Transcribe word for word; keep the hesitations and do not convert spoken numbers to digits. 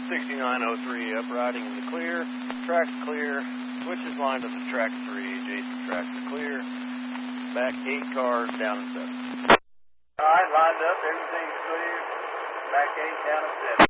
sixty-nine oh three, up riding in the clear. Track's clear. Switches lined up to track three. Adjacent tracks are clear. Back eight cars, down to seven. All right, lined up. Everything's clear. Back eight, down to seven.